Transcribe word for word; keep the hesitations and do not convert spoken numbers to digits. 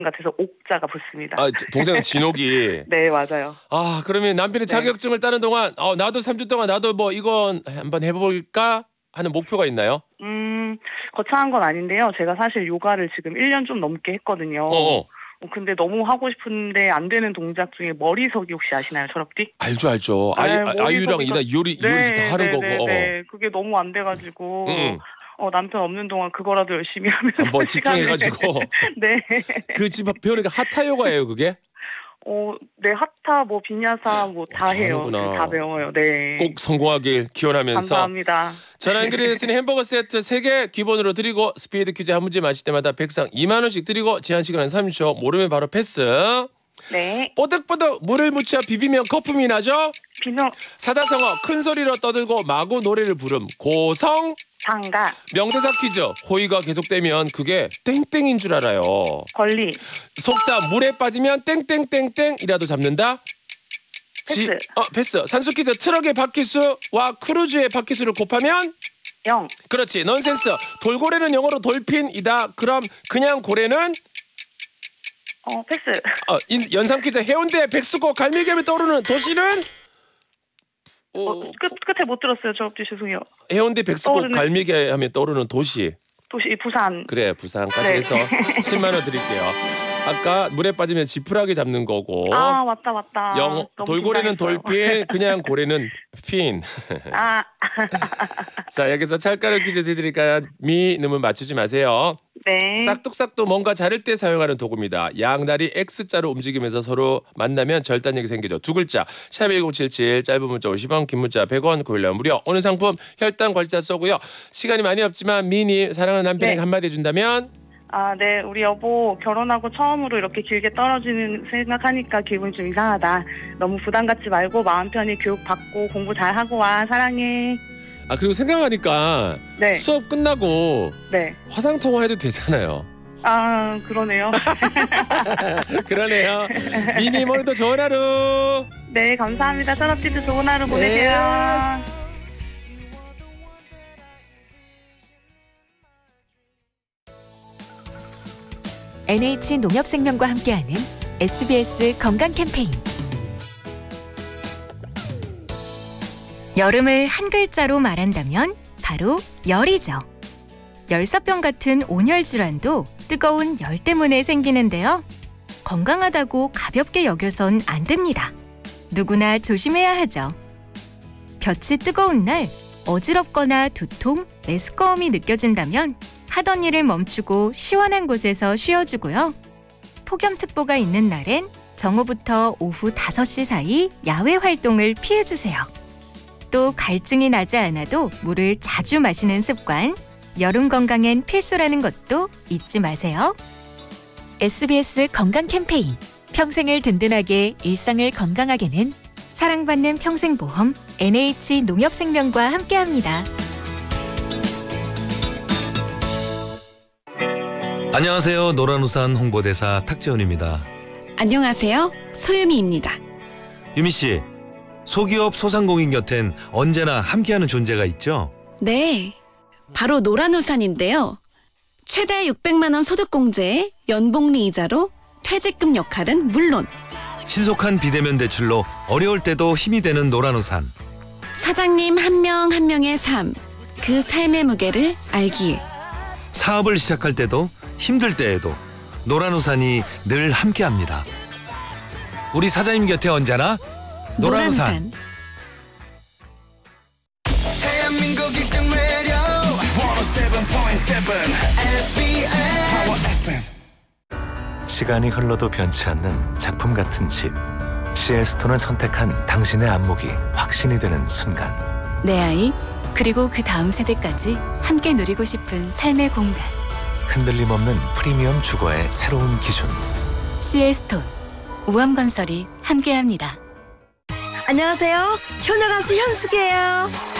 같아서 옥자가 붙습니다. 아, 동생은 진옥이. 네, 맞아요. 아, 그러면 남편이 네. 자격증을 따는 동안 어, 나도 삼 주 동안 나도 뭐 이건 한번 해볼까 하는 목표가 있나요? 음, 거창한 건 아닌데요. 제가 사실 요가를 지금 일 년 좀 넘게 했거든요. 어어. 어, 근데 너무 하고 싶은데 안 되는 동작 중에 머리서기 혹시 아시나요, 철업디? 알죠, 알죠. 아이, 네, 아, 아이유랑 머리서기가- 이다 이효리, 네, 이효리 씨 다 하는 네, 거고. 네, 어. 네. 그게 너무 안 돼가지고 음. 어, 남편 없는 동안 그거라도 열심히 하면서 한번 시간을- 집중해가지고. 네. 그 집 배우니까 하타 요가예요, 그게? 어, 네, 하타, 뭐 비냐사 뭐 다 다 해요. 하는구나. 다 배워요. 네. 꼭 성공하길 기원하면서. 감사합니다. 전화 연결했으니 햄버거 세트 세 개 기본으로 드리고 스피드 퀴즈 한 문제 맞힐 때마다 백상 이만 원씩 드리고 제한 시간은 삼십 초. 모르면 바로 패스. 네. 뽀득뽀득 물을 묻혀 비비면 거품이 나죠? 비누, 사다성어 큰 소리로 떠들고 마구 노래를 부름 고성. 장가, 명대사 퀴즈 호의가 계속되면 그게 땡땡인 줄 알아요. 권리, 속담 물에 빠지면 땡땡땡땡이라도 잡는다. 지, 패스. 어 패스. 산수 퀴즈 트럭의 바퀴수와 크루즈의 바퀴수를 곱하면 영, 그렇지. 넌센스. 돌고래는 영어로 돌핀이다. 그럼 그냥 고래는 어, 패스. 어, 인, 연상 퀴즈 해운대 백수고 갈매기하면 떠오르는 도시는 어, 어, 끝, 끝에 못 들었어요. 철업디 죄송해요. 해운대 백수고 떠오르는- 갈매기하면 떠오르는 도시. 도시, 부산. 그래 부산까지 네. 해서 십만 원 드릴게요. 아까 물에 빠지면 지푸라기 잡는 거고. 아, 맞다, 맞다. 영 너무 돌고래는 긴장했어요. 돌핀 그냥 고래는 핀. 아, 자 여기서 찰가루 퀴즈 드리니까 미음은 맞추지 마세요. 네. 싹둑싹둑 뭔가 자를 때 사용하는 도구입니다. 양다리 X자로 움직이면서 서로 만나면 절단력이 생기죠. 두 글자 샵 일공칠칠 짧은 문자 오십 원 긴 문자 백 원 고일라 무료. 오늘 상품 혈당 관리자 쏘고요. 시간이 많이 없지만 미니 사랑하는 남편에게 네. 한마디 해준다면 아, 네. 우리 여보 결혼하고 처음으로 이렇게 길게 떨어지는 생각하니까 기분이 좀 이상하다. 너무 부담 갖지 말고 마음 편히 교육 받고 공부 잘하고 와. 사랑해. 아 그리고 생각하니까 네. 수업 끝나고 네. 화상 통화해도 되잖아요. 아, 그러네요. 그러네요. 미니 오늘도 좋은 하루. 네, 감사합니다. 철업디도 좋은 하루 보내세요. 엔에이치농협생명과 함께하는 에스비에스 건강 캠페인. 여름을 한 글자로 말한다면 바로 열이죠. 열사병 같은 온열 질환도 뜨거운 열 때문에 생기는데요. 건강하다고 가볍게 여겨선 안 됩니다. 누구나 조심해야 하죠. 볕이 뜨거운 날 어지럽거나 두통, 메스꺼움이 느껴진다면 하던 일을 멈추고 시원한 곳에서 쉬어주고요. 폭염특보가 있는 날엔 정오부터 오후 다섯 시 사이 야외 활동을 피해주세요. 또 갈증이 나지 않아도 물을 자주 마시는 습관, 여름 건강엔 필수라는 것도 잊지 마세요. 에스비에스 건강 캠페인, 평생을 든든하게 일상을 건강하게는 사랑받는 평생보험 엔에이치농협생명과 함께합니다. 안녕하세요. 노란우산 홍보대사 탁재훈입니다. 안녕하세요. 소유미입니다. 유미씨, 소기업 소상공인 곁엔 언제나 함께하는 존재가 있죠? 네, 바로 노란우산인데요. 최대 육백만 원 소득공제에 연복리 이자로 퇴직금 역할은 물론 신속한 비대면 대출로 어려울 때도 힘이 되는 노란우산. 사장님 한 명 한 명의 삶, 그 삶의 무게를 알기에 사업을 시작할 때도 힘들 때에도 노란우산이 늘 함께합니다. 우리 사장님 곁에 언제나 노란우산. 대한민국 일 등 매력 백칠 포인트 칠 에스비에스 Power 에프엠. 시간이 흘러도 변치 않는 작품 같은 집. 씨엘스톤을 선택한 당신의 안목이 확신이 되는 순간. 내 아이, 그리고 그 다음 세대까지 함께 누리고 싶은 삶의 공간. 흔들림 없는 프리미엄 주거의 새로운 기준. 씨엘스톤, 우암건설이 함께합니다. 안녕하세요. 효녀 가수 현숙이에요.